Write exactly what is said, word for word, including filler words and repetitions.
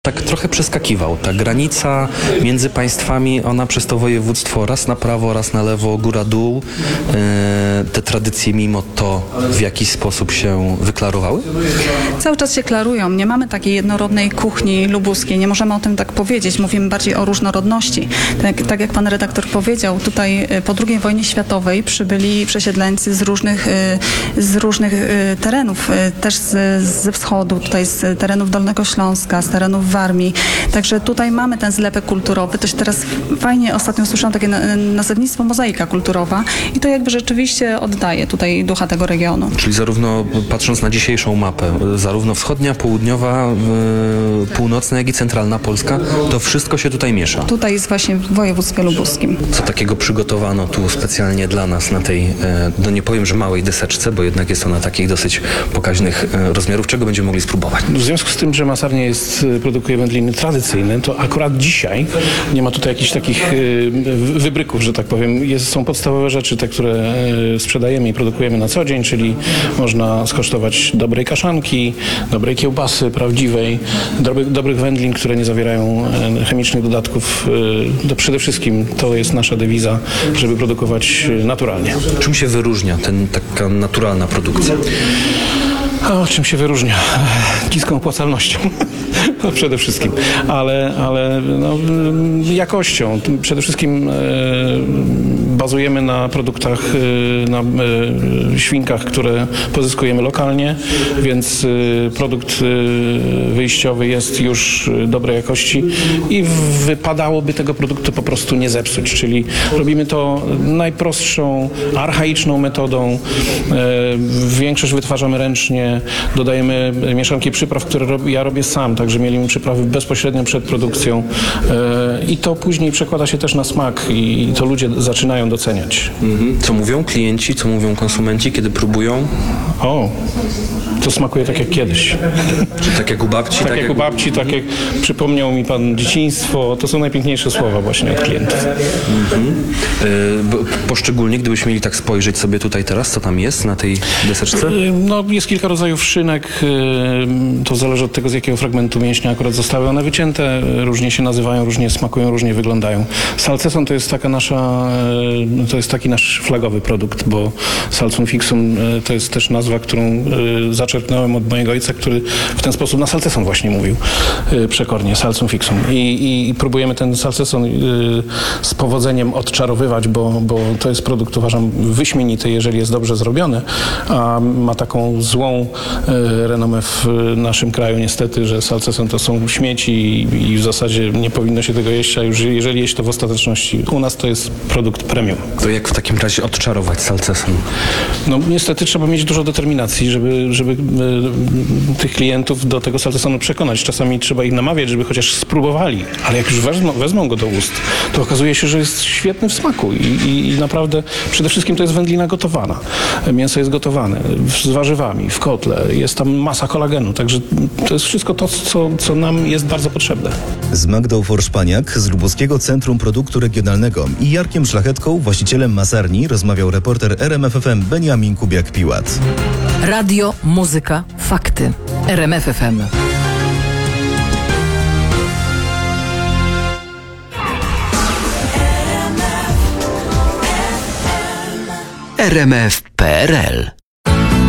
Tak trochę przeskakiwał. Ta granica między państwami, ona przez to województwo raz na prawo, raz na lewo, góra, dół. E, te tradycje mimo to w jakiś sposób się wyklarowały? Cały czas się klarują. Nie mamy takiej jednorodnej kuchni lubuskiej. Nie możemy o tym tak powiedzieć. Mówimy bardziej o różnorodności. Tak, tak jak pan redaktor powiedział, tutaj po drugiej wojnie światowej przybyli przesiedleńcy z różnych, z różnych terenów. Też z, ze wschodu, tutaj z terenów Dolnego Śląska, z terenów Warmii. Także tutaj mamy ten zlepek kulturowy. To się teraz fajnie ostatnio słyszałam takie nazewnictwo mozaika kulturowa i to jakby rzeczywiście oddaje tutaj ducha tego regionu. Czyli zarówno patrząc na dzisiejszą mapę, zarówno wschodnia, południowa, yy, północna, jak i centralna Polska, to wszystko się tutaj miesza. Tutaj jest właśnie w województwie lubuskim. Co takiego przygotowano tu specjalnie dla nas na tej, no nie powiem, że małej deseczce, bo jednak jest ona takich dosyć pokaźnych rozmiarów. Czego będziemy mogli spróbować? W związku z tym, że masarnia jest, produkuje wędliny tradycyjne, to akurat dzisiaj nie ma tutaj jakichś takich wybryków, że tak powiem. Jest, są podstawowe rzeczy, te, które sprzedajemy i produkujemy na co dzień, czyli można skosztować dobrej kaszanki, dobrej kiełbasy prawdziwej, dobrych, dobrych wędlin, które nie zawierają chemicznych dodatków. To przede wszystkim to jest nasza dewiza, żeby produkować naturalnie. Czym się wyróżnia ten, taka naturalna produkcja? O czym się wyróżnia? Niską opłacalnością. No, przede wszystkim, ale, ale no, jakością. Przede wszystkim e, bazujemy na produktach, e, na e, świnkach, które pozyskujemy lokalnie, więc e, produkt e, wyjściowy jest już dobrej jakości i wypadałoby tego produktu po prostu nie zepsuć, czyli robimy to najprostszą, archaiczną metodą. E, większość wytwarzamy ręcznie, dodajemy mieszanki przypraw, które rob, ja robię sam, także mielimy przyprawy bezpośrednio przed produkcją e, i to później przekłada się też na smak i, i to ludzie zaczynają doceniać. Mhm. Co mówią klienci, co mówią konsumenci, kiedy próbują? O, to smakuje tak jak kiedyś. Czy tak jak u babci? Tak, tak jak u babci, tak jak przypomniał mi pan dzieciństwo. To są najpiękniejsze słowa właśnie od klientów. Mhm. E, poszczególnie, gdybyśmy mieli tak spojrzeć sobie tutaj teraz, co tam jest na tej deseczce? No, jest kilka rodzajów szynek. To zależy od tego, z jakiego fragmentu mięśnia akurat zostały one wycięte. Różnie się nazywają, różnie smakują, różnie wyglądają. Salceson to jest taka nasza, to jest taki nasz flagowy produkt, bo salsum fixum to jest też nazwa, którą zaczerpnąłem od mojego ojca, który w ten sposób na salceson właśnie mówił przekornie, salsum fixum. I, i, i próbujemy ten salceson z powodzeniem odczarowywać, bo, bo to jest produkt, uważam, wyśmienity, jeżeli jest dobrze zrobiony, a ma taką złą renomę w naszym kraju niestety, że salceson to są śmieci i, i w zasadzie nie powinno się tego jeść, a już jeżeli jeść, to w ostateczności u nas to jest produkt premium. To jak w takim razie odczarować salceson? No niestety trzeba mieć dużo determinacji, żeby, żeby e, tych klientów do tego salcesonu przekonać. Czasami trzeba ich namawiać, żeby chociaż spróbowali, ale jak już wezmą, wezmą go do ust, to okazuje się, że jest świetny w smaku i, i, i naprawdę przede wszystkim to jest wędlina gotowana. Mięso jest gotowane z warzywami, w kotle, jest tam masa kolagenu, także to jest wszystko to, co, co nam jest bardzo potrzebne. Z Magdą Forszpaniak z Lubuskiego Centrum Produktu Regionalnego i Jarkiem Szlachetką, właścicielem masarni, rozmawiał reporter R M F F M Beniamin Kubiak-Piłat. Radio, muzyka, fakty. R M F F M. R M F kropka P R L